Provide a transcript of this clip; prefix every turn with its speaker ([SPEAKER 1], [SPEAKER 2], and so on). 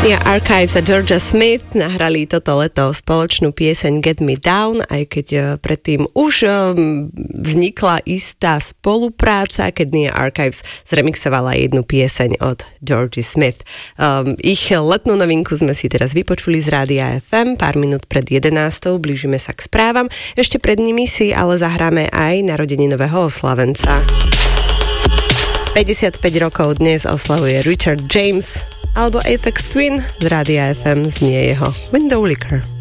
[SPEAKER 1] Ja Archives a Georgia Smith nahrali toto leto spoločnú pieseň Get Me Down, aj keď predtým už vznikla istá spolupráca, keď Nia Archives zremixovala jednu pieseň od Georgie Smith. Ich letnú novinku sme si teraz vypočuli z Rádia FM, pár minút pred 11:00, blížime sa k správam. Ešte pred nimi si ale zahráme aj narodeninového oslavenca. 55 rokov dnes oslavuje Richard James, alebo Aphex Twin z Rádia FM znie jeho Window Licker.